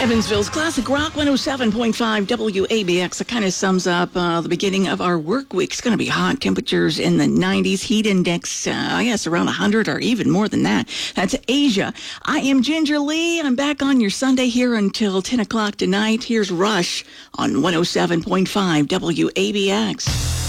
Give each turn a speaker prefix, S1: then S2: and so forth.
S1: Evansville's Classic Rock 107.5 WABX. That kind of sums up the beginning of our work week. It's going to be hot. Temperatures in the 90s. Heat index, I guess, around 100 or even more than that. That's Asia. I am Ginger Lee. I'm back on your Sunday here until 10 o'clock tonight. Here's Rush on 107.5 WABX.